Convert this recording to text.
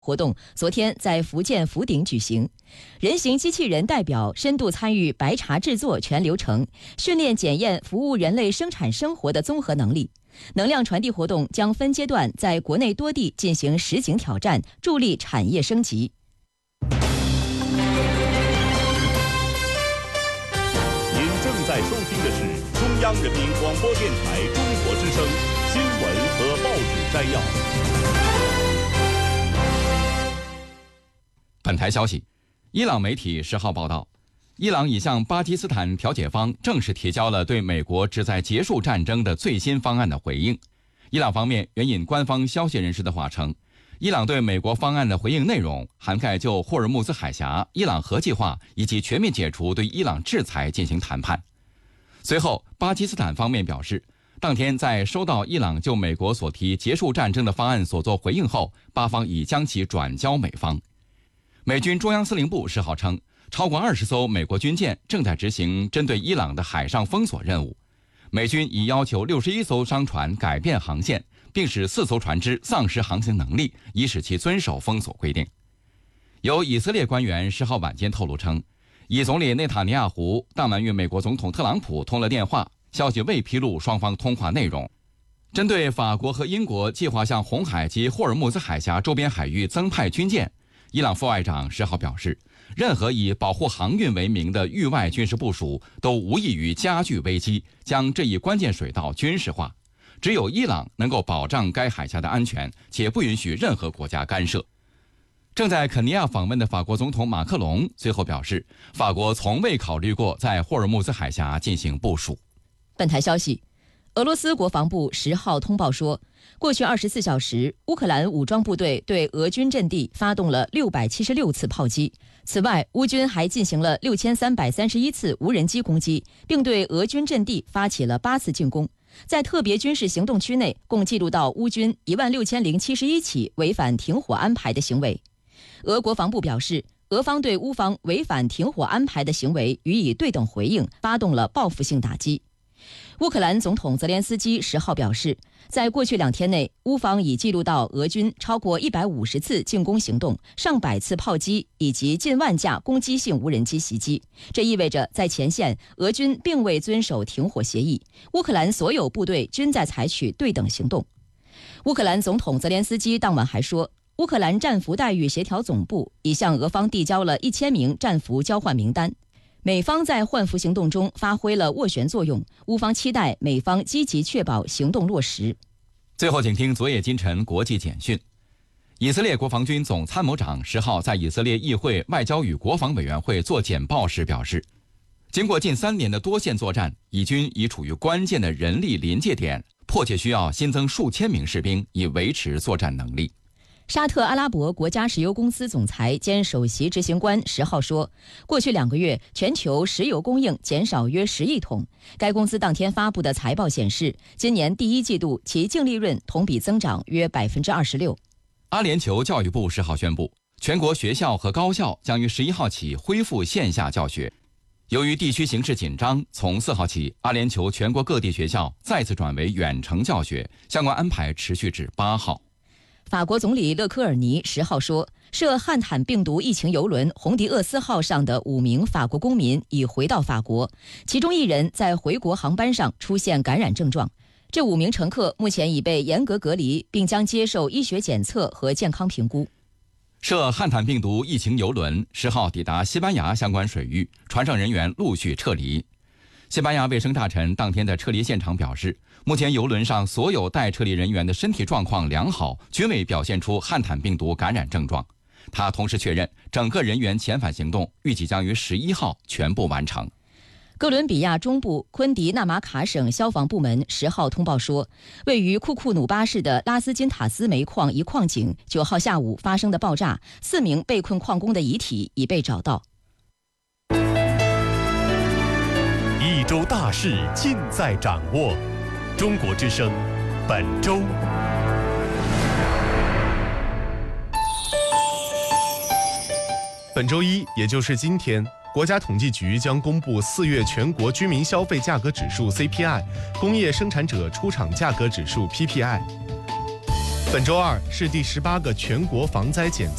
活动昨天在福建福鼎举行，人形机器人代表深度参与白茶制作全流程，训练检验服务人类生产生活的综合能力。能量传递活动将分阶段在国内多地进行实景挑战，助力产业升级。 您正在收听的是中央人民广播电台中国之声新闻和报纸摘要。 本台消息，伊朗媒体10号报道，伊朗已向巴基斯坦调解方正式提交了对美国旨在结束战争的最新方案的回应。伊朗方面援引官方消息人士的话称，伊朗对美国方案的回应内容涵盖就霍尔木兹海峡、伊朗核计划以及全面解除对伊朗制裁进行谈判。随后，巴基斯坦方面表示，当天在收到伊朗就美国所提结束战争的方案所作回应后，巴方已将其转交美方。美军中央司令部10号称，超过20艘美国军舰正在执行针对伊朗的海上封锁任务。美军已要求61艘商船改变航线，并使4艘船只丧失航行能力，以使其遵守封锁规定。有以色列官员10号晚间透露称，以总理内塔尼亚胡当晚与美国总统特朗普通了电话，消息未披露双方通话内容。针对法国和英国计划向红海及霍尔木兹海峡周边海域增派军舰，伊朗副外长10号表示，任何以保护航运为名的域外军事部署都无异于加剧危机，将这一关键水道军事化。只有伊朗能够保障该海峡的安全，且不允许任何国家干涉。正在肯尼亚访问的法国总统马克龙随后表示，法国从未考虑过在霍尔木兹海峡进行部署。 本台消息，俄罗斯国防部10号通报说，过去24小时，乌克兰武装部队对俄军阵地发动了676次炮击。此外，乌军还进行了6331次无人机攻击，并对俄军阵地发起了8次进攻。在特别军事行动区内，共记录到乌军16071起违反停火安排的行为。俄国防部表示，俄方对乌方违反停火安排的行为予以对等回应，发动了报复性打击。乌克兰总统泽连斯基10号表示，在过去2天内，乌方已记录到俄军超过150次进攻行动、上百次炮击以及近万架攻击性无人机袭击。这意味着在前线，俄军并未遵守停火协议，乌克兰所有部队均在采取对等行动。乌克兰总统泽连斯基当晚还说，乌克兰战俘待遇协调总部已向俄方递交了1000名战俘交换名单。美方在换俘行动中发挥了斡旋作用，乌方期待美方积极确保行动落实。 最后，请听昨夜今晨国际简讯。以色列国防军总参谋长10号在以色列议会外交与国防委员会做简报时表示，经过近3年的多线作战，以军已处于关键的人力临界点，迫切需要新增数千名士兵以维持作战能力。 沙特阿拉伯国家石油公司总裁兼首席执行官10号说，过去2个月全球石油供应减少约10亿桶。该公司当天发布的财报显示，今年第1季度其净利润同比增长约26%。 阿联酋教育部10号宣布，全国学校和高校将于11号起恢复线下教学。由于地区形势紧张，从4号起，阿联酋全国各地学校再次转为远程教学，相关安排持续至8号。 法国总理勒科尔尼10号说，涉汉坦病毒疫情邮轮红迪厄斯号上的5名法国公民已回到法国，其中1人在回国航班上出现感染症状。这5名乘客目前已被严格隔离，并将接受医学检测和健康评估。 涉汉坦病毒疫情邮轮10号抵达西班牙相关水域，船上人员陆续撤离。西班牙卫生大臣当天在撤离现场表示，目前邮轮上所有待撤离人员的身体状况良好，均未表现出汉坦病毒感染症状。他同时确认，整个人员遣返行动预计将于11号全部完成。 哥伦比亚中部昆迪纳马卡省消防部门10号通报说，位于库库努巴市的拉斯金塔斯煤矿一矿井9号下午发生的爆炸，4名被困矿工的遗体已被找到。 一周大事尽在掌握，中国之声本周。 本周一，也就是今天，国家统计局将公布4月全国居民消费价格指数 CPI、工业生产者出厂价格指数 PPI。 本周二是第18个全国防灾减灾